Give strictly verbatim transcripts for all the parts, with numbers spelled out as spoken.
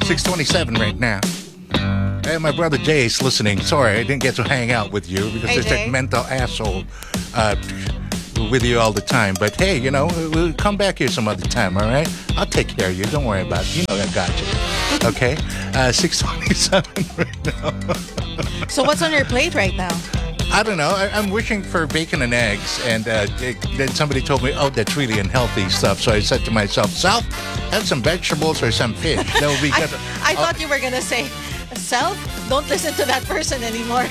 six twenty-seven right now. Hey, my brother Jay is listening. Sorry, I didn't get to hang out with you because Hey, there's that Jay. mental asshole uh, with you all the time. But hey, you know, we'll come back here some other time, all right? I'll take care of you. Don't worry about it. You know I got you. Okay? Uh, six twenty-seven right now. So what's on your plate right now? I don't know. I, I'm wishing for bacon and eggs, and uh, it, then somebody told me, "Oh, that's really unhealthy stuff." So I said to myself, "Self, have some vegetables or some fish. That would be I, good." I thought you were gonna say, self, don't listen to that person anymore.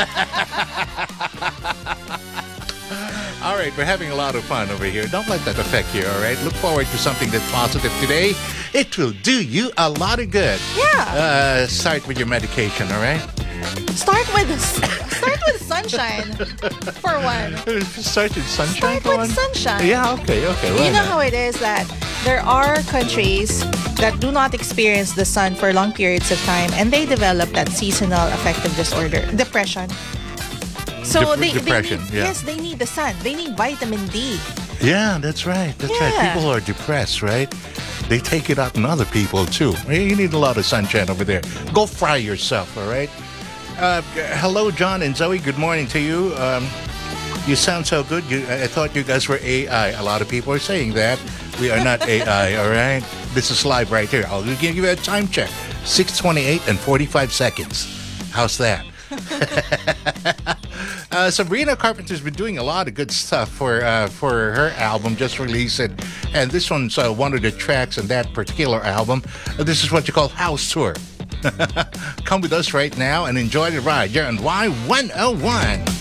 All right, we're having a lot of fun over here. Don't let that affect you. All right, look forward to something that's positive today. It will do you a lot of good. Yeah. Uh, start with your medication. All right. Start with start with sunshine for one. Start with sunshine. Start for with one? sunshine. Yeah. Okay. Okay. Well, You know how it is that there are countries that do not experience the sun for long periods of time, and they develop that seasonal affective disorder, depression. So Dep- they, depression, they need, yeah. yes, they need the sun. They need vitamin D. Yeah, that's right. That's right. Yeah. People who are depressed, right? They take it out on other people too. You need a lot of sunshine over there. Go fry yourself, all right? Uh, hello, John and Zoe. Good morning to you. Um, you sound so good. You, I thought you guys were A I. A lot of people are saying that. We are not A I, all right? This is live right here. I'll give you a time check. six twenty-eight and forty-five seconds. How's that? uh, Sabrina Carpenter's been doing a lot of good stuff for uh, for her album, just released it. And this one's uh, one of the tracks in that particular album. Uh, this is what you call House Tour. Come with us right now and enjoy the ride. You're on Y one oh one.